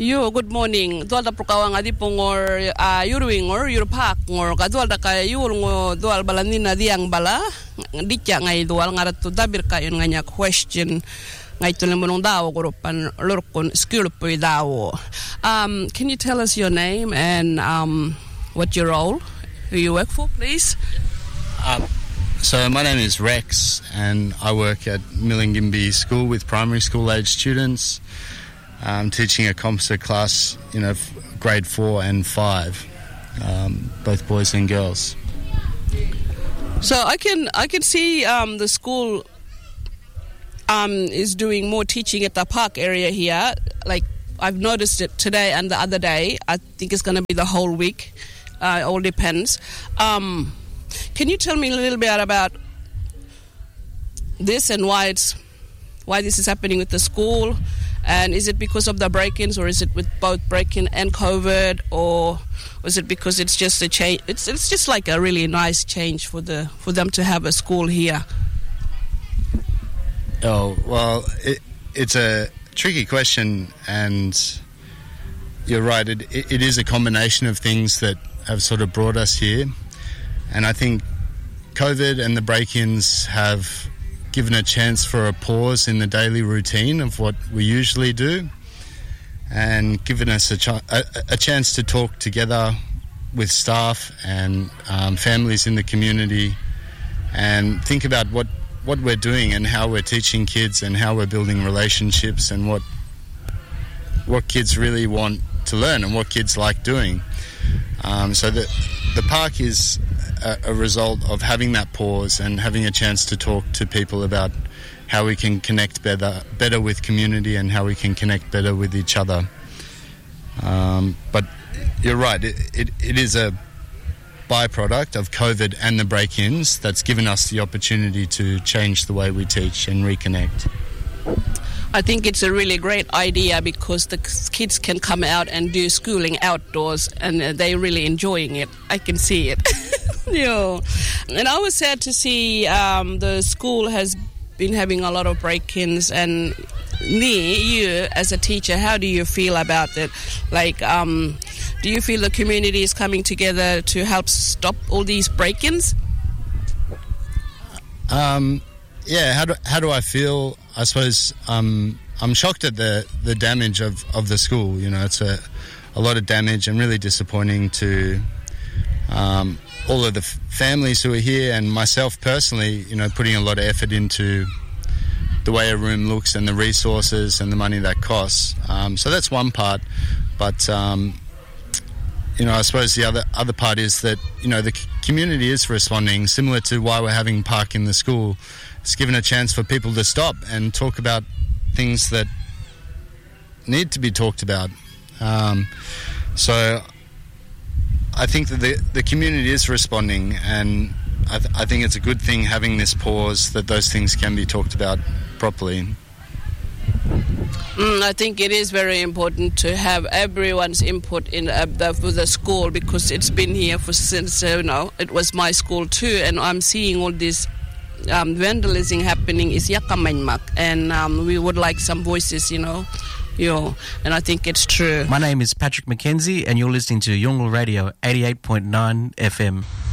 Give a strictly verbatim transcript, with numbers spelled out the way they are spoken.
Yo, good morning. Dual da prokawang adi pongor uh, yuruing or yurupak ngor kadual da kay yul ngo dual balanina diang bala ditya ngay dual ngarat to dabir kayon nga question ngay tulimunong daw grupan lurkon skill po daw. Um, can you tell us your name and um, what your role, who you work for, please? Um, so my name is Rex, and I work at Millingimby School with primary school age students. Um, teaching a composite class, you know, f- grade four and five, um, both boys and girls. So I can I can see um, the school um, is doing more teaching at the park area here. Like I've noticed it today and the other day. I think it's going to be the whole week. Uh, it all depends. Um, can you tell me a little bit about this and why it's why this is happening with the school? And is it because of the break-ins, or is it with both break-in and COVID, or was it because it's just a change? It's it's just like a really nice change for the for them to have a school here. Oh well, it, it's a tricky question, and you're right. It, it it is a combination of things that have sort of brought us here, and I think COVID and the break-ins have given a chance for a pause in the daily routine of what we usually do, and given us a, ch- a, a chance to talk together with staff and um, families in the community and think about what, what we're doing and how we're teaching kids and how we're building relationships and what what kids really want to learn and what kids like doing. Um, so the, the park is a, a result of having that pause and having a chance to talk to people about how we can connect better better with community and how we can connect better with each other. Um, but you're right, it, it, it is a byproduct of COVID and the break-ins that's given us the opportunity to change the way we teach and reconnect. I think it's a really great idea because the kids can come out and do schooling outdoors, and they're really enjoying it. I can see it. Yeah. And I was sad to see um, the school has been having a lot of break-ins. And me, you as a teacher, how do you feel about it? Like, um, do you feel the community is coming together to help stop all these break-ins? Um, yeah. How do how do I feel? I suppose um, I'm shocked at the, the damage of, of the school. You know, it's a a lot of damage and really disappointing to um, all of the f- families who are here and myself personally. You know, putting a lot of effort into the way a room looks and the resources and the money that costs. Um, so that's one part, but um, you know, I suppose the other other part is that you know the c- community is responding, similar to why we're having park in the school. It's given a chance for people to stop and talk about things that need to be talked about. Um, so I think that the, the community is responding, and I, th- I think it's a good thing having this pause, that those things can be talked about properly. Mm, I think it is very important to have everyone's input in uh, the, for the school, because it's been here for since, uh, you know, it was my school too, and I'm seeing all this Um, vandalism happening is Yakamanmak, and um, we would like some voices, you know, you know, and I think it's true. My name is Patrick McKenzie, and you're listening to Yolngu Radio eighty-eight point nine F M.